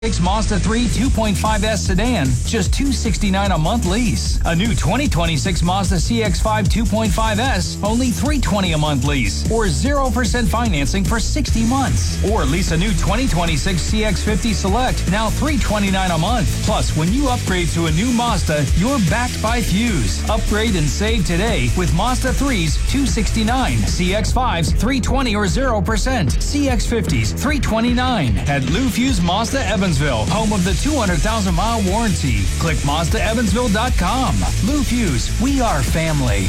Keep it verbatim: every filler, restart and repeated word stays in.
Mazda three two point five S sedan, just two hundred sixty-nine dollars a month lease. A new twenty twenty-six Mazda C X five two point five S, only three hundred twenty dollars a month lease, or zero percent financing for sixty months. Or lease a new twenty twenty-six C X fifty Select, now three hundred twenty-nine dollars a month. Plus, when you upgrade to a new Mazda, you're backed by Fuse. Upgrade and save today with Mazda threes two hundred sixty-nine dollars, C X fives three hundred twenty dollars or zero percent, C X fifties three hundred twenty-nine dollars at Lou Fuse Mazda Evansville, home of the two hundred thousand mile warranty. Click Mazda Evansville dot com. Lou Fuse, we are family.